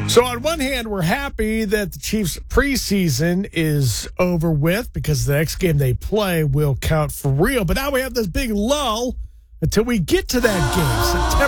So on one hand, we're happy that the Chiefs' preseason is over with because the next game they play will count for real. But now we have this big lull until we get to that game,